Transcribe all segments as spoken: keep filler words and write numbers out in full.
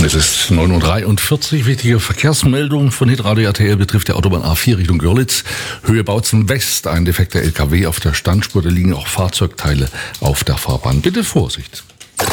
Es ist neun Uhr dreiundvierzig, wichtige Verkehrsmeldung von Hitradio R T L betrifft der Autobahn A vier Richtung Görlitz. Höhe Bautzen West, ein defekter L K W auf der Standspur, da liegen auch Fahrzeugteile auf der Fahrbahn. Bitte Vorsicht.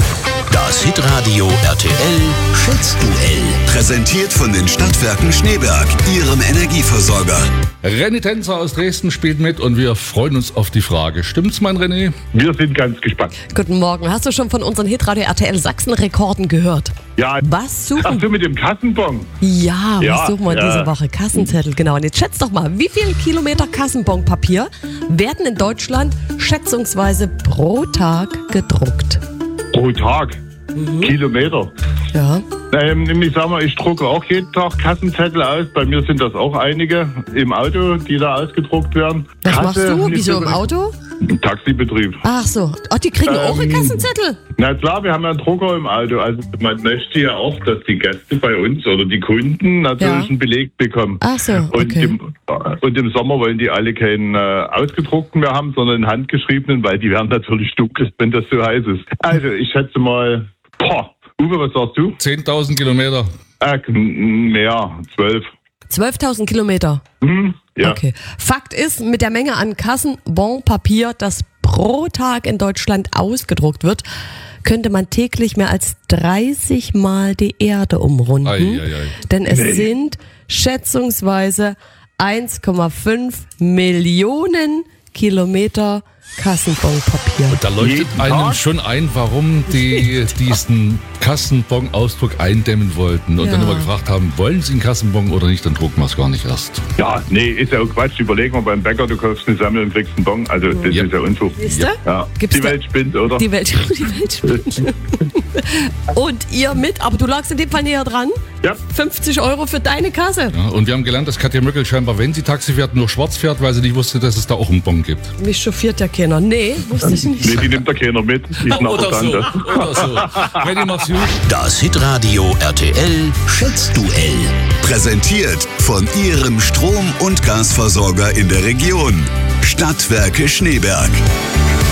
Das Hitradio R T L Schätzduell. Präsentiert von den Stadtwerken Schneeberg, Ihrem Energieversorger. Renitenza aus Dresden spielt mit und wir freuen uns auf die Frage. Stimmt's, mein René? Wir sind ganz gespannt. Guten Morgen. Hast du schon von unseren Hitradio R T L Sachsen-Rekorden gehört? Ja. Was suchen? Ach so, mit dem Kassenbon. Ja, Ja, was suchen wir ja. diese Woche? Kassenzettel, genau. Und jetzt schätzt doch mal, wie viel Kilometer Kassenbonpapier werden in Deutschland schätzungsweise pro Tag gedruckt? Pro Tag. Mhm. Kilometer. Ja. Ähm, ich sag mal, ich drucke auch jeden Tag Kassenzettel aus. Bei mir sind das auch einige im Auto, die da ausgedruckt werden. Was Kasse, machst du? nicht Wieso so im richtig. Auto? Taxibetrieb. Ach so. Ach, die kriegen auch einen Ähm, Kassenzettel? Na klar, wir haben ja einen Drucker im Auto. Also man möchte ja auch, dass die Gäste bei uns oder die Kunden natürlich Ja. einen Beleg bekommen. Ach so, Und, okay. im, und im Sommer wollen die alle keinen äh, ausgedruckten mehr haben, sondern einen handgeschriebenen, weil die werden natürlich dunkel, wenn das so heiß ist. Also ich schätze mal, boah, Uwe, was sagst du? zehntausend Kilometer. Äh, mehr, zwölf. zwölftausend Kilometer. Hm, ja. Okay. Fakt ist, mit der Menge an Kassenbonpapier, das pro Tag in Deutschland ausgedruckt wird, könnte man täglich mehr als dreißig Mal die Erde umrunden. Ei, ei, ei. Denn es Nee. sind schätzungsweise eins Komma fünf Millionen Kilometer Kassenbonpapier. Da leuchtet Jeden einem Tag? schon ein, warum die diesen Kassenbon-Ausdruck eindämmen wollten und Ja. dann immer gefragt haben, wollen Sie einen Kassenbon oder nicht, dann drucken wir es gar nicht erst. Ja, nee, ist ja auch Quatsch. Überleg mal beim Bäcker, du kaufst eine Sammel und kriegst einen Bon. Also das Ja. ist ja Unfug. Siehst du? Ja. Gibt's Die da- Welt spinnt, oder? Die Welt, die Welt spinnt. Und ihr mit, aber du lagst in dem Fall näher dran. Ja. fünfzig Euro für deine Kasse. Ja, und wir haben gelernt, dass Katja Möckel scheinbar, wenn sie Taxi fährt, nur schwarz fährt, weil sie nicht wusste, dass es da auch einen Bon gibt. Mich chauffiert ja keiner. Nee, wusste ich nicht. Nee, die nimmt da keiner mit. Die schnappert Oder dann so, das. oder so. Ready, mach's gut. Das Hitradio R T L Schätzduell. Präsentiert von Ihrem Strom- und Gasversorger in der Region. Stadtwerke Schneeberg.